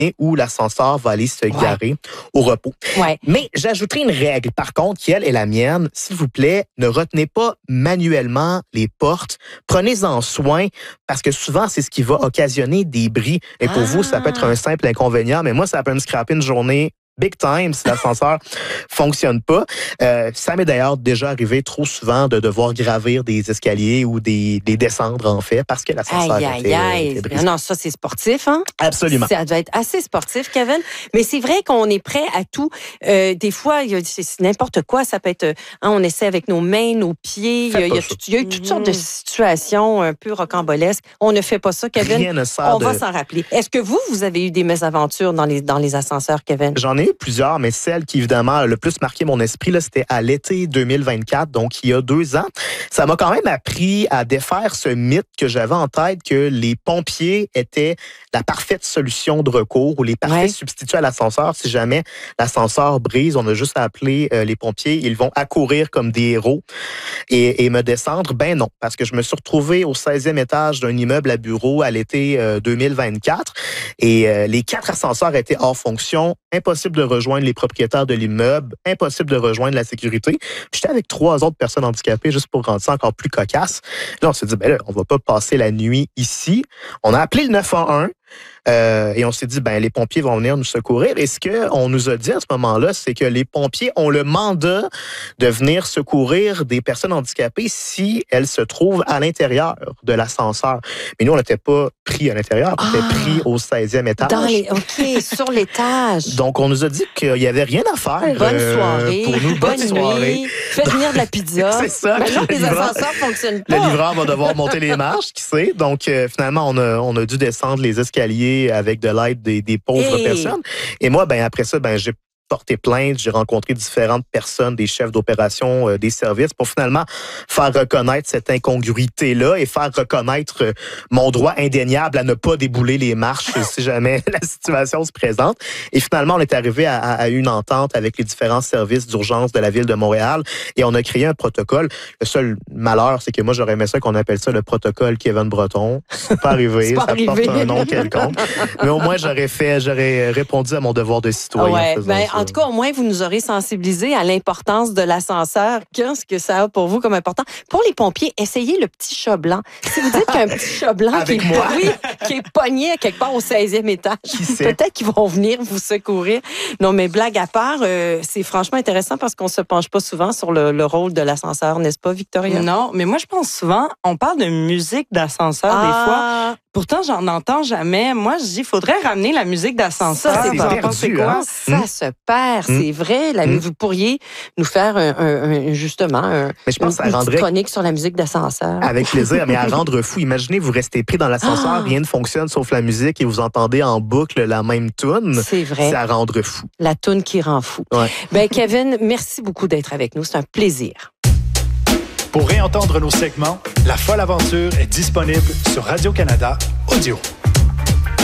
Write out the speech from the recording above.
où l'ascenseur va aller se garer au repos. Ouais. Mais j'ajouterai une règle, par contre, qui, elle, est la mienne. S'il vous plaît, ne retenez pas manuellement les portes. Prenez-en soin, parce que souvent, c'est ce qui va occasionner des bris. Et pour vous, ça peut être un simple inconvénient, mais moi, ça peut me scraper une journée big time si l'ascenseur fonctionne pas. Ça m'est d'ailleurs déjà arrivé trop souvent de devoir gravir des escaliers ou des descendre, en fait, parce que l'ascenseur était brisé. Non, ça, c'est sportif, hein? Absolument. Ça doit être assez sportif, Kevin. Mais c'est vrai qu'on est prêt à tout. Des fois, c'est n'importe quoi. Ça peut être, on essaie avec nos mains, nos pieds. Il y a eu toutes sortes de situations un peu rocambolesques. On ne fait pas ça, Kevin. Rien ne sert on va s'en rappeler. Est-ce que vous avez eu des mésaventures dans les ascenseurs, Kevin? J'en ai eu plusieurs, mais celle qui, évidemment, a le plus marqué mon esprit, là, c'était à l'été 2024, donc il y a 2 ans. Ça m'a quand même appris à défaire ce mythe que j'avais en tête que les pompiers étaient la parfaite solution de recours ou les parfaits substituts à l'ascenseur. Si jamais l'ascenseur brise, on a juste à appeler les pompiers. Ils vont accourir comme des héros et me descendre. Ben non, parce que je me suis retrouvé au 16e étage d'un immeuble à bureau à l'été 2024 et les 4 ascenseurs étaient hors fonction. Impossible de rejoindre les propriétaires de l'immeuble, impossible de rejoindre la sécurité. J'étais avec 3 autres personnes handicapées juste pour rendre ça encore plus cocasse. Là, on s'est dit, ben là, on va pas passer la nuit ici. On a appelé le 911. Et on s'est dit, ben les pompiers vont venir nous secourir. Et ce qu'on nous a dit à ce moment-là, c'est que les pompiers ont le mandat de venir secourir des personnes handicapées si elles se trouvent à l'intérieur de l'ascenseur. Mais nous, on n'était pas pris à l'intérieur, on était pris au 16e étage. OK, sur l'étage. Donc, on nous a dit qu'il n'y avait rien à faire. Bonne soirée. Pour nous, bonne soirée. Nuit. Faites venir de la pizza. C'est ça. Mais non, les ascenseurs ne fonctionnent pas. Le livreur va devoir monter les marches, qui sait. Donc, finalement, on a dû descendre les escaliers avec de l'aide des pauvres personnes. Et moi, ben après ça, ben j'ai porté plainte, j'ai rencontré différentes personnes, des chefs d'opération, des services, pour finalement faire reconnaître cette incongruité-là et faire reconnaître mon droit indéniable à ne pas débouler les marches si jamais la situation se présente. Et finalement, on est arrivé à une entente avec les différents services d'urgence de la Ville de Montréal et on a créé un protocole. Le seul malheur, c'est que moi, j'aurais aimé ça qu'on appelle ça le protocole Kevin Breton. C'est pas arrivé, ça porte un nom quelconque. Mais au moins, j'aurais répondu à mon devoir de citoyen. En tout cas, au moins, vous nous aurez sensibilisés à l'importance de l'ascenseur. Qu'est-ce que ça a pour vous comme important? Pour les pompiers, essayez le petit chat blanc. Si vous dites qu'un petit chat blanc qui est pogné quelque part au 16e étage, peut-être qu'ils vont venir vous secourir. Non, mais blague à part, c'est franchement intéressant parce qu'on se penche pas souvent sur le rôle de l'ascenseur, n'est-ce pas, Victoria? Non, mais moi, je pense souvent, on parle de musique d'ascenseur des fois. Pourtant, j'en entends jamais. Moi, je dis, il faudrait ramener la musique d'ascenseur. Ça, c'est perdu, quoi? Ça se perd, c'est vrai. Vous pourriez nous faire justement une petite chronique sur la musique d'ascenseur. Avec plaisir, mais à rendre fou. Imaginez, vous restez pris dans l'ascenseur, rien ne fonctionne sauf la musique et vous entendez en boucle la même toune. C'est vrai. C'est à rendre fou. La toune qui rend fou. Ouais. Ben, Kevin, merci beaucoup d'être avec nous. C'est un plaisir. Pour réentendre nos segments, La Folle Aventure est disponible sur Radio-Canada Audio.